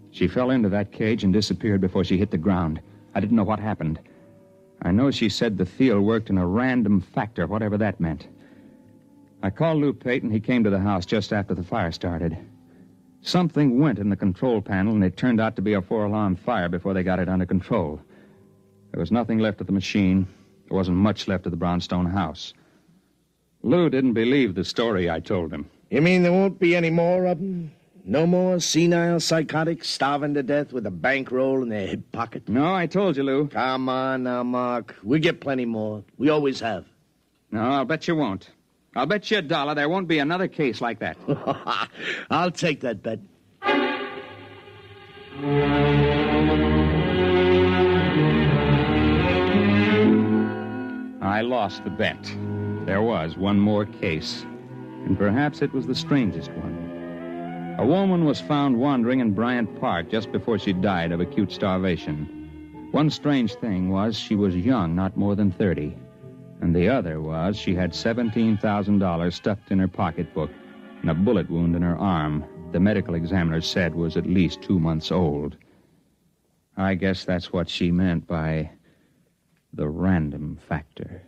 She fell into that cage and disappeared before she hit the ground. I didn't know what happened. I know she said the field worked in a random factor, whatever that meant. I called Lou Payton. He came to the house just after the fire started. Something went in the control panel, and it turned out to be a 4-alarm fire before they got it under control. There was nothing left of the machine. There wasn't much left of the brownstone house. Lou didn't believe the story I told him. You mean there won't be any more of them? No more senile psychotics starving to death with a bankroll in their hip pocket? No, I told you, Lou. Come on now, Mark. We get plenty more. We always have. No, I'll bet you won't. I'll bet you $1 there won't be another case like that. I'll take that bet. I lost the bet. There was one more case, and perhaps it was the strangest one. A woman was found wandering in Bryant Park just before she died of acute starvation. One strange thing was she was young, not more than 30. And the other was she had $17,000 stuffed in her pocketbook and a bullet wound in her arm the medical examiner said was at least 2 months old. I guess that's what she meant by the random factor.